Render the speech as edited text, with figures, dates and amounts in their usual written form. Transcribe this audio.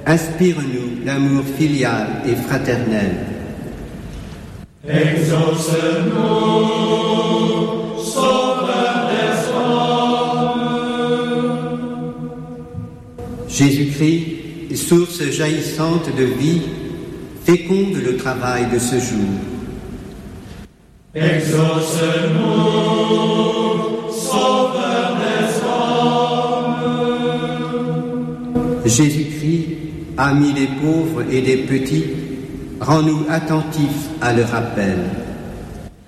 Inspire-nous l'amour filial et fraternel. Exauce-nous, Sauveur des hommes. Jésus-Christ, source jaillissante de vie, féconde le travail de ce jour. Exauce-nous, Sauveur des hommes. Jésus-Christ, ami des pauvres et des petits, rends-nous attentifs à leur appel.